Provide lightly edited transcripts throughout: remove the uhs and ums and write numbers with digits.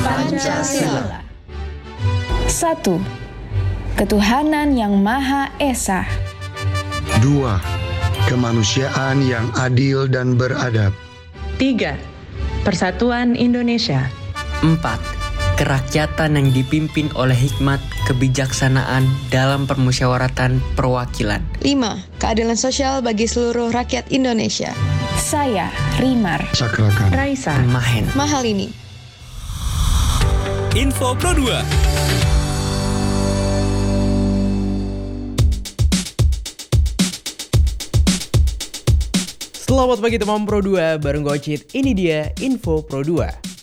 Pancasila. 1. Ketuhanan yang Maha Esa. 2. Kemanusiaan yang adil dan beradab. 3. Persatuan Indonesia. 4. Kerakyatan yang dipimpin oleh hikmat kebijaksanaan dalam permusyawaratan perwakilan. 5. Keadilan sosial bagi seluruh rakyat Indonesia. Saya, Rimar. Sakrakan. Raisa. Mahen. Mahalini. Info Pro 2. Selamat pagi teman Pro 2, bareng gue Ocit. Ini dia Info Pro 2.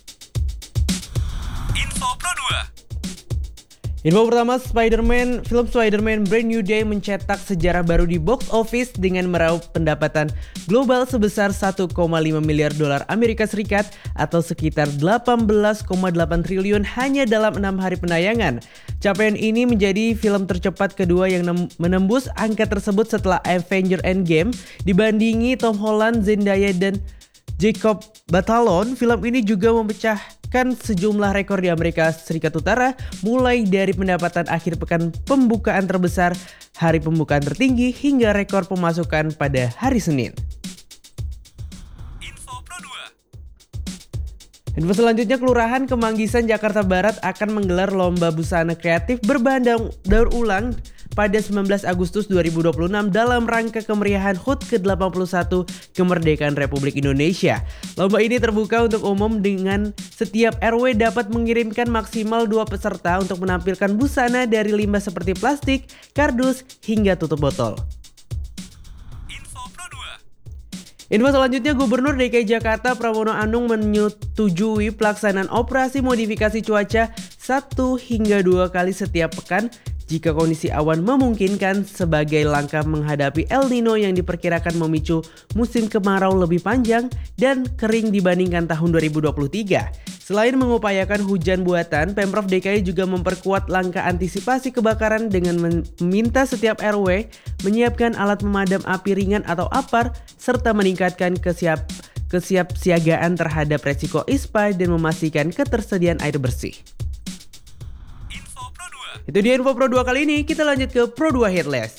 Info Pro 2. Info pertama, film Spider-Man Brand New Day mencetak sejarah baru di box office dengan meraup pendapatan global sebesar 1,5 miliar dolar Amerika Serikat atau sekitar 18,8 triliun hanya dalam 6 hari penayangan. Capaian ini menjadi film tercepat kedua yang menembus angka tersebut setelah Avengers Endgame. Dibandingi Tom Holland, Zendaya, dan Jacob Batalon, film ini juga memecahkan sejumlah rekor di Amerika Serikat Utara, mulai dari pendapatan akhir pekan pembukaan terbesar, hari pembukaan tertinggi, hingga rekor pemasukan pada hari Senin. Info Pro 2. Info selanjutnya, Kelurahan Kemanggisan, Jakarta Barat akan menggelar lomba busana kreatif berbahan daur ulang pada 19 Agustus 2026 dalam rangka kemeriahan HUT ke-81 Kemerdekaan Republik Indonesia. Lomba ini terbuka untuk umum dengan setiap RW dapat mengirimkan maksimal 2 peserta untuk menampilkan busana dari limbah seperti plastik, kardus, hingga tutup botol. Info Pro 2. Info selanjutnya, Gubernur DKI Jakarta Pramono Anung menyetujui pelaksanaan operasi modifikasi cuaca 1 hingga 2 kali setiap pekan jika kondisi awan memungkinkan, sebagai langkah menghadapi El Nino yang diperkirakan memicu musim kemarau lebih panjang dan kering dibandingkan tahun 2023. Selain mengupayakan hujan buatan, Pemprov DKI juga memperkuat langkah antisipasi kebakaran dengan meminta setiap RW menyiapkan alat pemadam api ringan atau APAR serta meningkatkan kesiapsiagaan terhadap resiko ISPA dan memastikan ketersediaan air bersih. Itu dia Info Pro 2 kali ini. Kita lanjut ke Pro 2 Headless.